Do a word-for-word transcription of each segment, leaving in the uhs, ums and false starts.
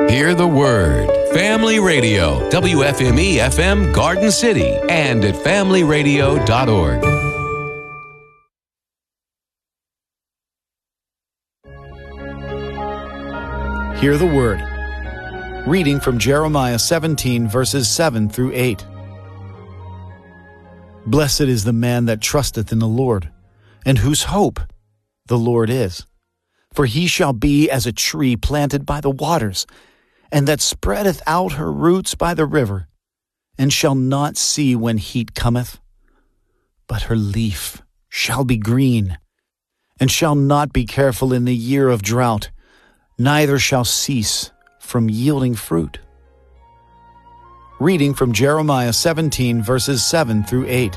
Hear the Word. Family Radio, W F M E F M Garden City, and at family radio dot org. Hear the Word. Reading from Jeremiah seventeen, verses seven through eight. Blessed is the man that trusteth in the Lord, and whose hope the Lord is. For he shall be as a tree planted by the waters, and that spreadeth out her roots by the river, and shall not see when heat cometh. But her leaf shall be green, and shall not be careful in the year of drought, neither shall cease from yielding fruit. Reading from Jeremiah seventeen, verses seven through eight.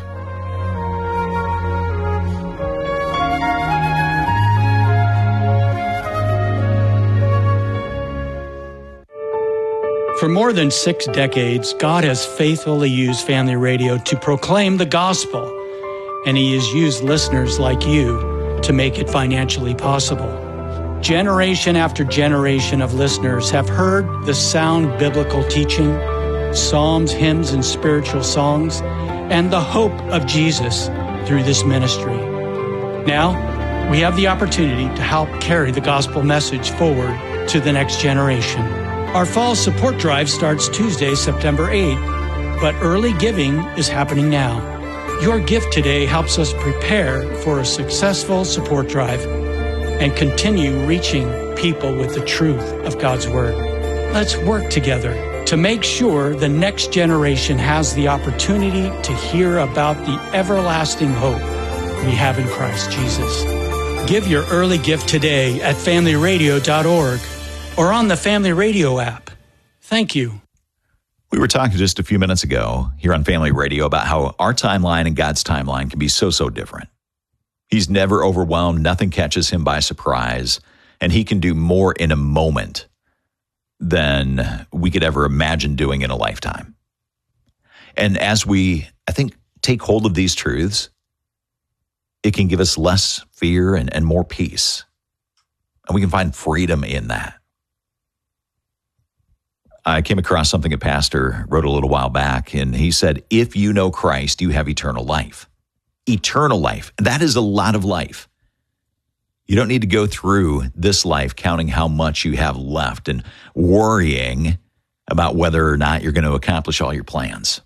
For more than six decades, God has faithfully used Family Radio to proclaim the gospel, and He has used listeners like you to make it financially possible. Generation after generation of listeners have heard the sound biblical teaching, psalms, hymns, and spiritual songs, and the hope of Jesus through this ministry. Now, we have the opportunity to help carry the gospel message forward to the next generation. Our fall support drive starts Tuesday, September eighth, but early giving is happening now. Your gift today helps us prepare for a successful support drive and continue reaching people with the truth of God's Word. Let's work together to make sure the next generation has the opportunity to hear about the everlasting hope we have in Christ Jesus. Give your early gift today at family radio dot org. or on the Family Radio app. Thank you. We were talking just a few minutes ago here on Family Radio about how our timeline and God's timeline can be so, so different. He's never overwhelmed. Nothing catches him by surprise. And he can do more in a moment than we could ever imagine doing in a lifetime. And as we, I think, take hold of these truths, it can give us less fear and, and more peace. And we can find freedom in that. I came across something a pastor wrote a little while back, and he said, if you know Christ, you have eternal life. Eternal life. That is a lot of life. You don't need to go through this life counting how much you have left and worrying about whether or not you're going to accomplish all your plans.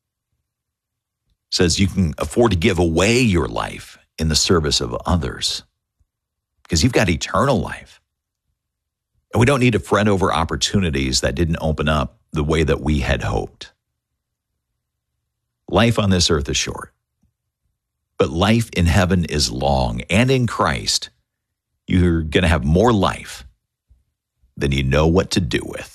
It says you can afford to give away your life in the service of others because you've got eternal life. And we don't need to fret over opportunities that didn't open up the way that we had hoped. Life on this earth is short, but life in heaven is long. And in Christ, you're going to have more life than you know what to do with.